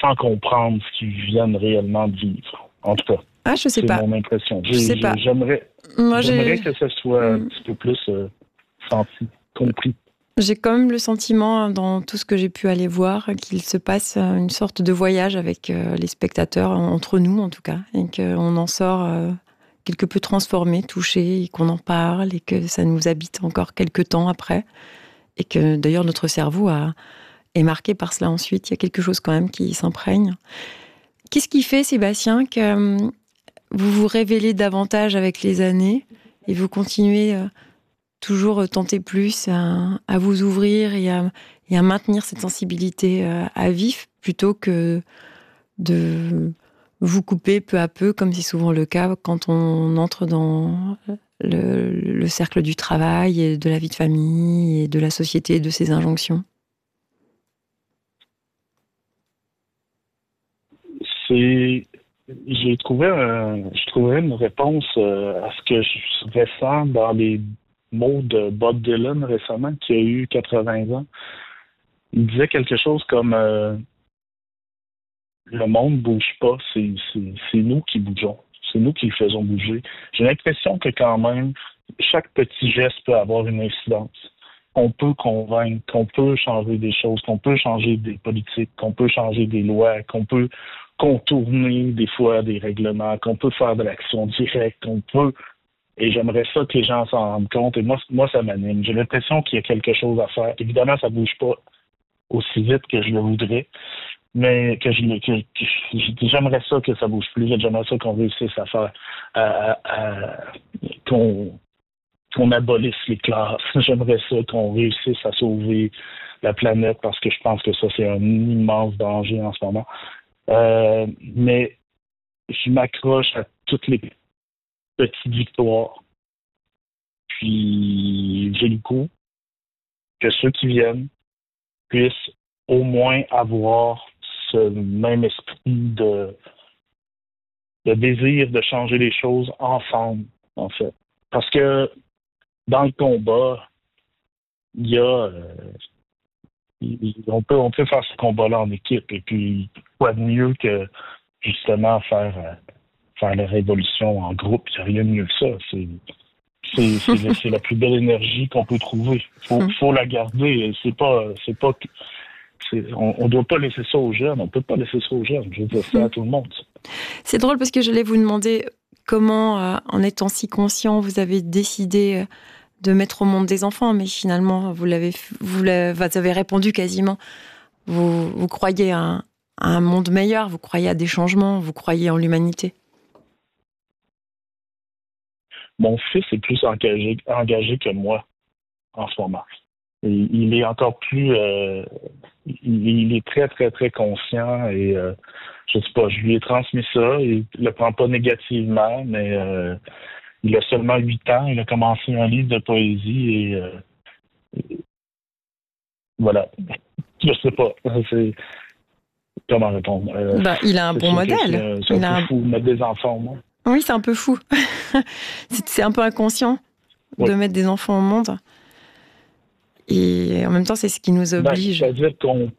sans comprendre ce qu'ils viennent réellement de vivre. En tout cas, Ah, je sais c'est pas. mon impression. Je sais pas. Moi, J'aimerais que ce soit un petit peu plus senti, compris. j'ai quand même le sentiment, dans tout ce que j'ai pu aller voir, qu'il se passe une sorte de voyage avec les spectateurs, entre nous en tout cas, et qu'on en sort quelque peu transformé, touché, et qu'on en parle, et que ça nous habite encore quelques temps après, et que d'ailleurs notre cerveau est marqué par cela ensuite. Il y a quelque chose quand même qui s'imprègne. Qu'est-ce qui fait, Sébastien, que vous vous révélez davantage avec les années et vous continuez toujours tenter plus à vous ouvrir et à maintenir cette sensibilité à vif plutôt que de vous couper peu à peu, comme c'est souvent le cas quand on entre dans le cercle du travail et de la vie de famille et de la société et de ses injonctions? C'est, je trouverais une réponse à ce que je ressens dans les mots de Bob Dylan récemment, qui a eu 80 ans. Il disait quelque chose comme le monde bouge pas, c'est nous qui bougeons. C'est nous qui le faisons bouger. J'ai l'impression que quand même, chaque petit geste peut avoir une incidence. On peut convaincre, qu'on peut changer des choses, qu'on peut changer des politiques, qu'on peut changer des lois, qu'on peut contourner des fois des règlements, qu'on peut faire de l'action directe, qu'on peut. Et j'aimerais ça que les gens s'en rendent compte. Et moi, ça m'anime. J'ai l'impression qu'il y a quelque chose à faire. Évidemment, ça bouge pas aussi vite que je le voudrais, mais j'aimerais ça que ça bouge plus vite. J'aimerais ça qu'on réussisse à faire qu'on abolisse les classes. J'aimerais ça qu'on réussisse à sauver la planète parce que je pense que ça, c'est un immense danger en ce moment. Mais je m'accroche à toutes les petites victoires. Puis j'ai le goût que ceux qui viennent puissent au moins avoir ce même esprit de désir de changer les choses ensemble, en fait. Parce que dans le combat, il y a on peut faire ce combat-là en équipe. Et puis, quoi de mieux que justement faire la révolution en groupe? Il n'y a rien de mieux que ça. C'est la plus belle énergie qu'on peut trouver. Faut la garder. On doit pas laisser ça aux jeunes. On peut pas laisser ça aux jeunes. Je veux dire ça à tout le monde. C'est drôle parce que j'allais vous demander comment, en étant si conscient, vous avez décidé de mettre au monde des enfants, mais finalement, vous avez répondu quasiment. Vous croyez à un monde meilleur, vous croyez à des changements, vous croyez en l'humanité. Mon fils est plus engagé que moi en ce moment. Et il est encore plus... il est très, très, très conscient et je sais pas, je lui ai transmis ça. Il le prend pas négativement, mais il a seulement 8 ans. Il a commencé un livre de poésie et voilà. Je sais pas. C'est comment répondre. Il a un bon modèle. C'est un peu fou, mettre des enfants au monde. Oui, c'est un peu fou. C'est un peu inconscient de mettre des enfants au monde. Et en même temps, c'est ce qui nous oblige. C'est-à-dire qu'on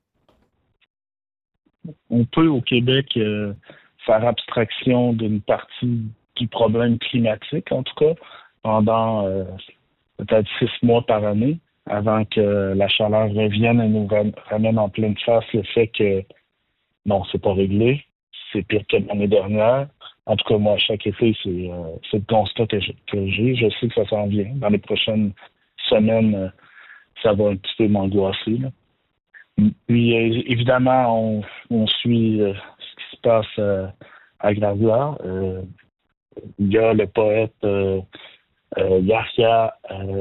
peut, au Québec, faire abstraction d'une partie du problème climatique, en tout cas, pendant peut-être 6 mois par année, avant que la chaleur revienne et nous ramène en pleine face le fait que non, c'est pas réglé. C'est pire que l'année dernière. En tout cas, moi, chaque été, c'est le constat que j'ai. Je sais que ça s'en vient. Dans les prochaines semaines, ça va un petit peu m'angoisser. Là. Puis, évidemment, on suit ce qui se passe à Gravia. Il y a le poète Yahya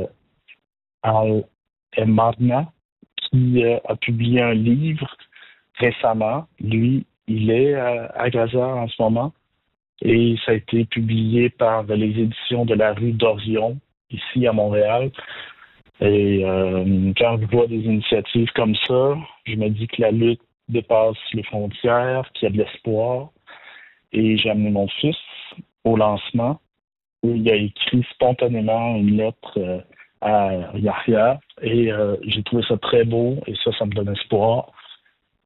Al-Emarna qui a publié un livre récemment. Lui, il est à Gaza en ce moment et ça a été publié par les éditions de la rue d'Orion, ici à Montréal. Et quand je vois des initiatives comme ça, je me dis que la lutte dépasse les frontières, qu'il y a de l'espoir. Et j'ai amené mon fils au lancement où il a écrit spontanément une lettre à Yahya et j'ai trouvé ça très beau et ça me donne espoir.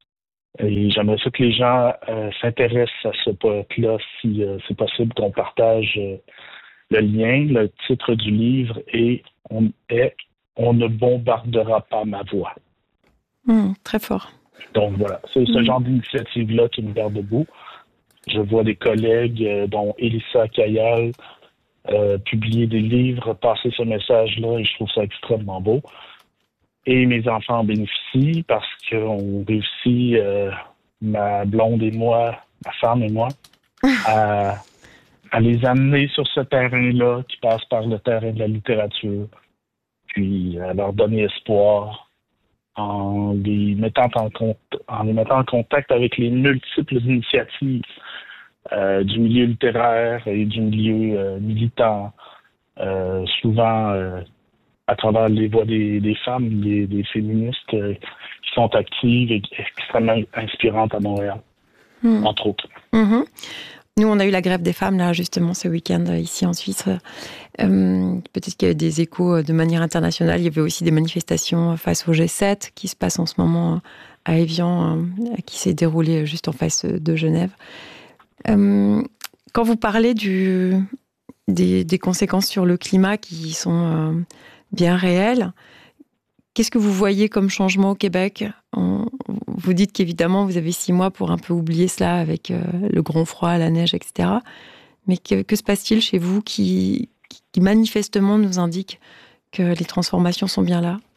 Et j'aimerais ça que les gens s'intéressent à ce poète-là, si c'est possible qu'on partage le lien. Le titre du livre est On ne bombardera pas ma voix. Très fort. Donc voilà, c'est ce genre d'initiative-là qui me garde debout. Je vois des collègues, dont Elissa Kayal, publier des livres, passer ce message-là, et je trouve ça extrêmement beau. Et mes enfants en bénéficient parce qu'on réussit, ma blonde et moi, ma femme et moi, à les amener sur ce terrain-là qui passe par le terrain de la littérature, puis à leur donner espoir en les mettant en contact avec les multiples initiatives du milieu littéraire et du milieu militant, souvent à travers les voix des femmes, des féministes qui sont actives et extrêmement inspirantes à Montréal, entre autres. Nous, on a eu la grève des femmes, là, justement, ce week-end, ici en Suisse. Peut-être qu'il y a des échos de manière internationale. Il y avait aussi des manifestations face au G7 qui se passent en ce moment à Évian, qui s'est déroulé juste en face de Genève. Quand vous parlez des conséquences sur le climat qui sont bien réelles, qu'est-ce que vous voyez comme changement au Québec ? Vous dites qu'évidemment, vous avez 6 mois pour un peu oublier cela avec le grand froid, la neige, etc. Mais que se passe-t-il chez vous qui manifestement nous indique que les transformations sont bien là?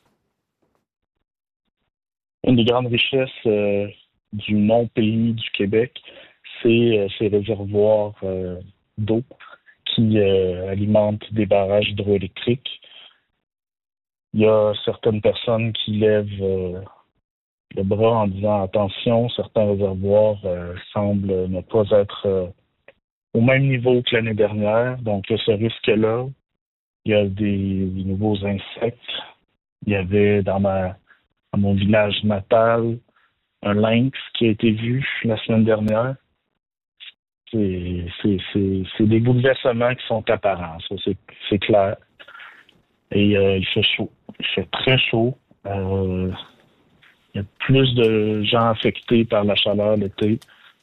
Une des grandes richesses du non-pays du Québec, c'est ces réservoirs d'eau qui alimentent des barrages hydroélectriques. Il y a certaines personnes qui lèvent le bras en disant attention, certains réservoirs semblent ne pas être au même niveau que l'année dernière. Donc, il y a ce risque-là. Il y a des nouveaux insectes. Il y avait dans mon village natal un lynx qui a été vu la semaine dernière. C'est des bouleversements qui sont apparents, ça, c'est clair. Et il fait chaud. Il fait très chaud. Il y a plus de gens affectés par la chaleur l'été.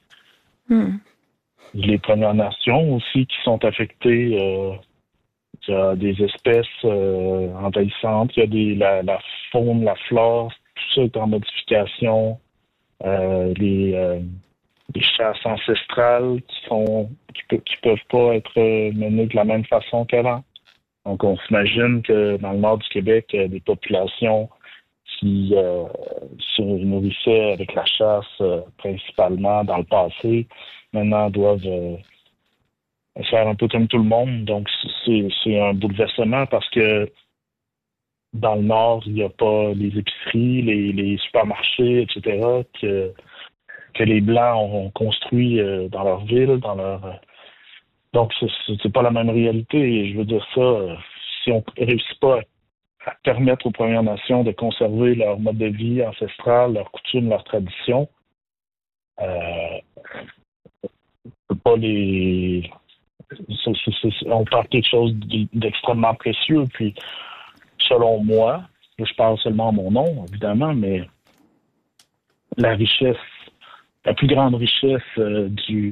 Les Premières Nations aussi qui sont affectées. Il y a des espèces envahissantes. Il y a la faune, la flore, tout ça est en modification. Les chasses ancestrales qui peuvent pas être menées de la même façon qu'avant. Donc, on s'imagine que dans le nord du Québec, des populations qui se nourrissaient avec la chasse principalement dans le passé, maintenant doivent faire un peu comme tout le monde. Donc, c'est un bouleversement parce que dans le nord, il n'y a pas les épiceries, les supermarchés, etc., que les Blancs ont construit dans leur ville, Donc, c'est pas la même réalité. Et je veux dire ça, si on ne réussit pas à permettre aux Premières Nations de conserver leur mode de vie ancestral, leurs coutumes, leurs traditions, on peut pas on parle de quelque chose d'extrêmement précieux. Puis, selon moi, je parle seulement en mon nom, évidemment, mais la plus grande richesse de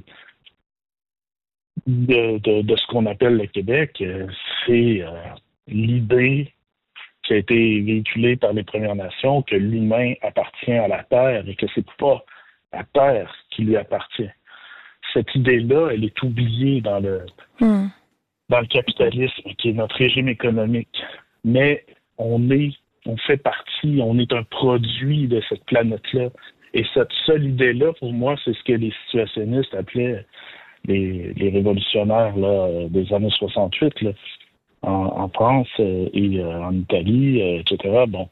ce qu'on appelle le Québec, c'est l'idée qui a été véhiculée par les Premières Nations que l'humain appartient à la Terre et que c'est pas la Terre qui lui appartient. Cette idée-là, elle est oubliée dans le capitalisme, qui est notre régime économique. Mais on fait partie, on est un produit de cette planète-là. Et cette seule idée-là, pour moi, c'est ce que les situationnistes appelaient les révolutionnaires là, des années 68 là, en France et en Italie, etc. Bon,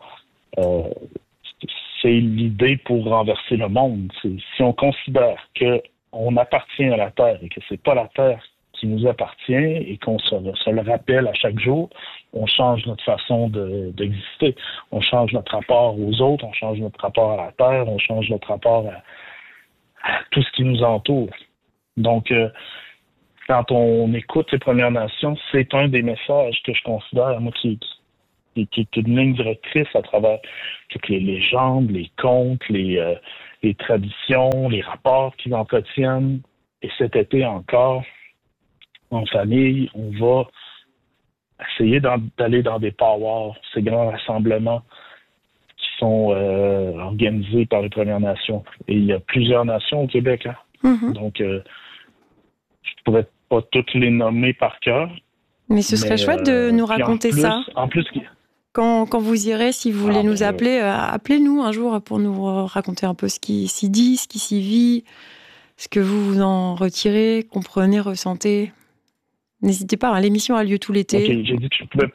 c'est l'idée pour renverser le monde. Si on considère qu'on appartient à la Terre et que c'est pas la Terre qui nous appartient et qu'on se le rappelle à chaque jour, on change notre façon d'exister. On change notre rapport aux autres, on change notre rapport à la Terre, on change notre rapport à tout ce qui nous entoure. Donc, quand on écoute les Premières Nations, c'est un des messages que je considère, moi, qui est une ligne directrice à travers toutes les légendes, les contes, les les traditions, les rapports qu'ils entretiennent. Et cet été encore, en famille, on va essayer d'aller dans des powwows, ces grands rassemblements qui sont organisés par les Premières Nations. Et il y a plusieurs nations au Québec. Hein? Mhm. Donc, je ne pourrais pas toutes les nommer par cœur. Mais ce serait chouette de nous puis raconter ça. En plus, Quand vous irez, si vous voulez nous appeler, appelez-nous un jour pour nous raconter un peu ce qui s'y dit, ce qui s'y vit, ce que vous en retirez, comprenez, ressentez. N'hésitez pas, hein, l'émission a lieu tout l'été. OK, j'ai dit que je pouvais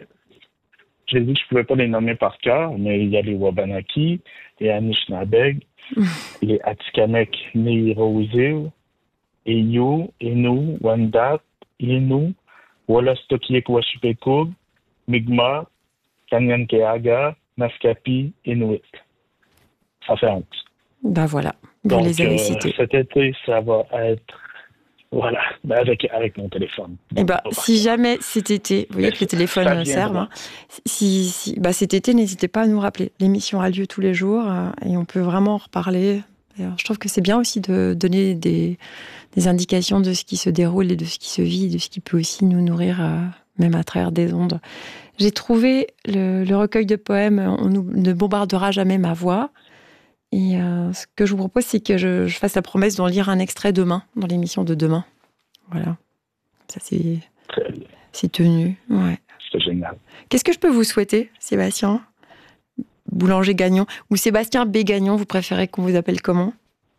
pas les nommer par cœur, mais il y a les Wabanaki, les Anishinabeg, les Atikamekw Nirouzil, Eyu, Innu, Wendat, Innu, Wolastoqiyik-Washipekub, Mi'kmaq, Kanien'kehá:ka, Naskapi, Inuit. Ça fait 11. Ben voilà, vous les avez cités. Cet été, ça va être... Voilà, avec mon téléphone. Et si jamais cet été, vous voyez que les téléphones servent, hein, cet été, n'hésitez pas à nous rappeler. L'émission a lieu tous les jours et on peut vraiment en reparler. Alors, je trouve que c'est bien aussi de donner des indications de ce qui se déroule et de ce qui se vit, de ce qui peut aussi nous nourrir, même à travers des ondes. J'ai trouvé le recueil de poèmes « On ne bombardera jamais ma voix ». Et ce que je vous propose, c'est que je fasse la promesse d'en lire un extrait demain, dans l'émission de demain. Voilà. Ça, c'est tenu. Ouais. C'est génial. Qu'est-ce que je peux vous souhaiter, Sébastien Boulanger-Gagnon ou Sébastien B. Gagnon, vous préférez qu'on vous appelle comment?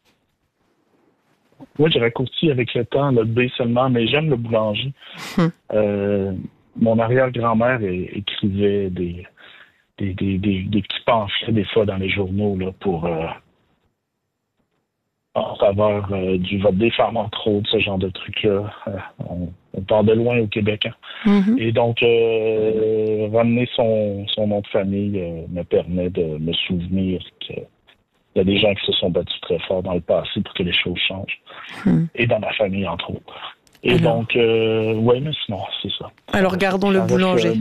Moi, j'ai raccourci avec le temps le B seulement, mais j'aime le boulanger. Mon arrière-grand-mère écrivait des petits pamphlets des fois dans les journaux là, pour en faveur du vote des femmes, entre autres, ce genre de trucs-là. On part de loin au Québec. Hein. Mm-hmm. Et donc, ramener son nom de famille me permet de me souvenir qu'il y a des gens qui se sont battus très fort dans le passé pour que les choses changent. Et dans ma famille, entre autres. Et donc, oui, mais sinon, c'est ça. Alors, gardons le boulanger.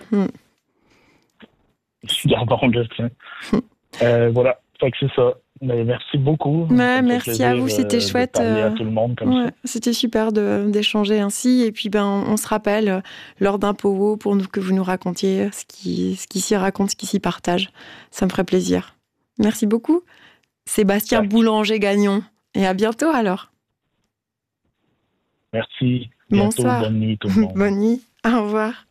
Gardons-le, tiens. Voilà, fait que c'est ça. Mais merci beaucoup. Merci à vous, c'était chouette. Parler à tout le monde comme ça. C'était super d'échanger ainsi. Et puis, on se rappelle lors d'un powwow pour que vous nous racontiez ce qui s'y raconte, ce qui s'y partage. Ça me ferait plaisir. Merci beaucoup, Sébastien Boulanger-Gagnon. Et à bientôt alors. Merci. Bientôt. Bonsoir. Bonne nuit tout le monde. Bonne nuit. Au revoir.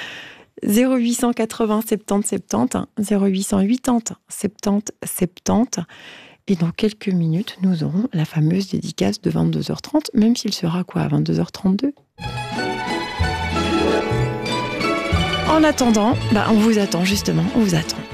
0880 70 70, 0880 70 70. Et dans quelques minutes, nous aurons la fameuse dédicace de 22h30, même s'il sera à 22h32. En attendant, on vous attend justement, on vous attend.